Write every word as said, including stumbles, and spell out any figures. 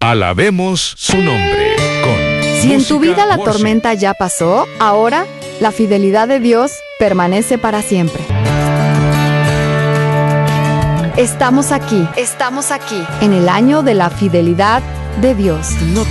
Alabemos su nombre con Si en tu música vida la worship. tormenta ya pasó, ahora la fidelidad de Dios permanece para siempre. Estamos aquí, estamos aquí, en el año de la fidelidad de Dios. No